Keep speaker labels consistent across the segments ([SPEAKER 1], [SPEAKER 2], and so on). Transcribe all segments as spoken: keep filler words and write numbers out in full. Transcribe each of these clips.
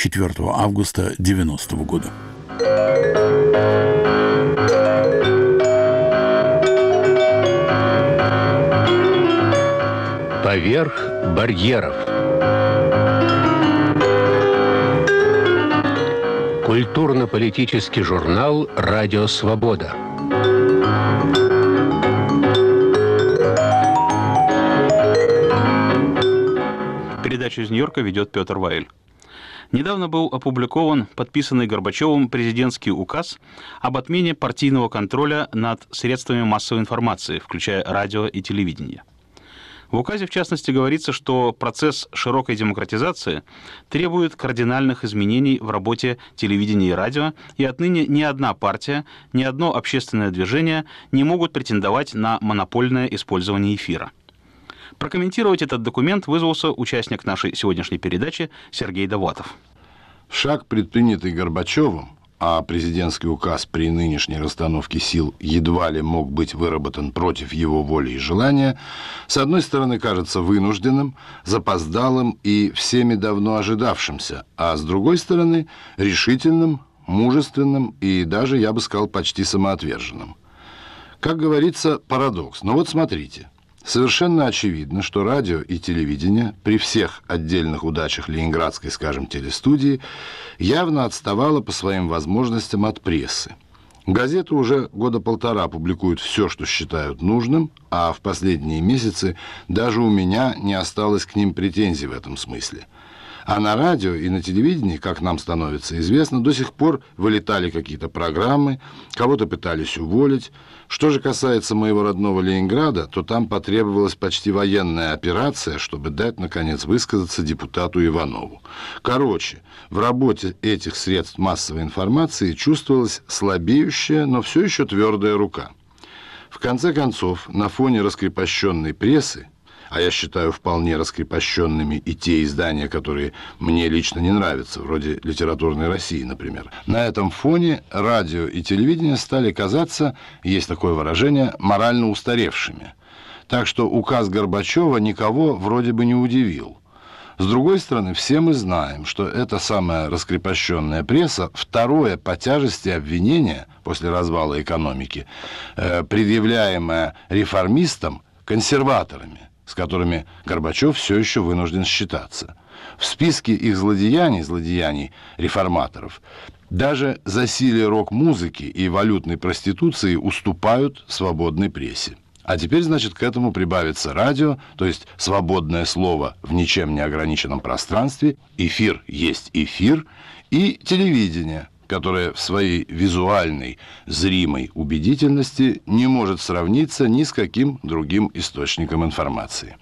[SPEAKER 1] четвёртого августа девяностого года.
[SPEAKER 2] Поверх барьеров. Культурно-политический журнал «Радио Свобода».
[SPEAKER 3] Передачу из Нью-Йорка ведет Петр Ваиль. Недавно был опубликован подписанный Горбачевым президентский указ об отмене партийного контроля над средствами массовой информации, включая радио и телевидение. В указе, в частности, говорится, что процесс широкой демократизации требует кардинальных изменений в работе телевидения и радио, и отныне ни одна партия, ни одно общественное движение не могут претендовать на монопольное использование эфира. Прокомментировать этот документ вызвался участник нашей сегодняшней передачи Сергей Довлатов.
[SPEAKER 4] Шаг, предпринятый Горбачевым, а президентский указ при нынешней расстановке сил едва ли мог быть выработан против его воли и желания, с одной стороны, кажется вынужденным, запоздалым и всеми давно ожидавшимся, а с другой стороны, решительным, мужественным и даже, я бы сказал, почти самоотверженным. Как говорится, парадокс. Но вот смотрите. Совершенно очевидно, что радио и телевидение при всех отдельных удачах ленинградской, скажем, телестудии явно отставало по своим возможностям от прессы. Газеты уже года полтора публикуют все, что считают нужным, а в последние месяцы даже у меня не осталось к ним претензий в этом смысле. А на радио и на телевидении, как нам становится известно, до сих пор вылетали какие-то программы, кого-то пытались уволить. Что же касается моего родного Ленинграда, то там потребовалась почти военная операция, чтобы дать, наконец, высказаться депутату Иванову. Короче, в работе этих средств массовой информации чувствовалась слабеющая, но все еще твердая рука. В конце концов, на фоне раскрепощенной прессы, а я считаю вполне раскрепощенными и те издания, которые мне лично не нравятся, вроде «Литературной России», например. На этом фоне радио и телевидение стали казаться, есть такое выражение, морально устаревшими. Так что указ Горбачева никого вроде бы не удивил. С другой стороны, все мы знаем, что эта самая раскрепощенная пресса второе по тяжести обвинение после развала экономики, э, предъявляемое реформистам консерваторами, с которыми Горбачев все еще вынужден считаться. В списке их злодеяний, злодеяний реформаторов, даже засилие рок-музыки и валютной проституции уступают свободной прессе. А теперь, значит, к этому прибавится радио, то есть свободное слово в ничем не ограниченном пространстве, эфир есть эфир, и телевидение, которое в своей визуальной, зримой убедительности не может сравниться ни с каким другим источником информации.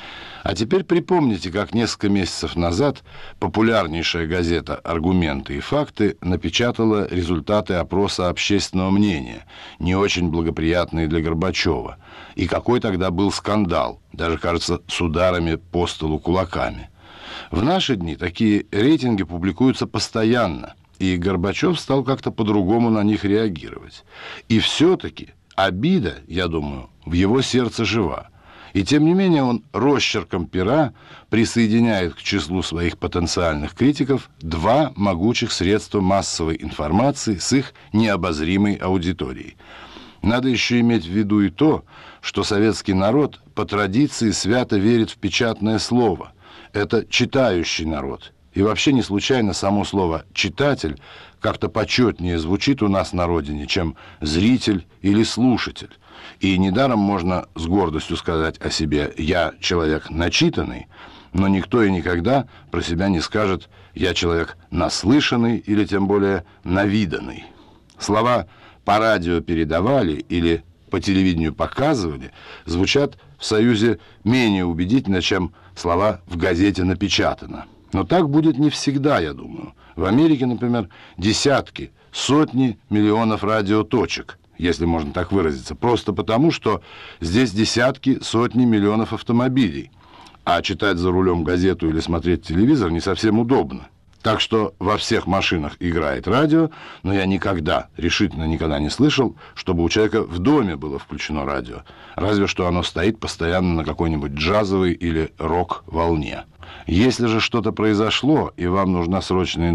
[SPEAKER 4] А теперь припомните, как несколько месяцев назад популярнейшая газета «Аргументы и факты» напечатала результаты опроса общественного мнения, не очень благоприятные для Горбачева, и какой тогда был скандал, даже, кажется, с ударами по столу кулаками. В наши дни такие рейтинги публикуются постоянно, и Горбачев стал как-то по-другому на них реагировать. И все-таки обида, я думаю, в его сердце жива. И тем не менее он росчерком пера присоединяет к числу своих потенциальных критиков два могучих средства массовой информации с их необозримой аудиторией. Надо еще иметь в виду и то, что советский народ по традиции свято верит в печатное слово. Это читающий народ. И вообще не случайно само слово «читатель» как-то почетнее звучит у нас на родине, чем «зритель» или «слушатель». И недаром можно с гордостью сказать о себе «я человек начитанный», но никто и никогда про себя не скажет «я человек наслышанный» или тем более «навиданный». Слова «по радио передавали» или «по телевидению показывали» звучат в Союзе менее убедительно, чем слова «в газете напечатано». Но так будет не всегда, я думаю. В Америке, например, десятки, сотни миллионов радиоточек, если можно так выразиться, просто потому, что здесь десятки, сотни миллионов автомобилей. А читать за рулем газету или смотреть телевизор не совсем удобно. Так что во всех машинах играет радио, но я никогда, решительно никогда не слышал, чтобы у человека в доме было включено радио. Разве что оно стоит постоянно на какой-нибудь джазовой или рок-волне. Если же что-то произошло, и вам нужна срочная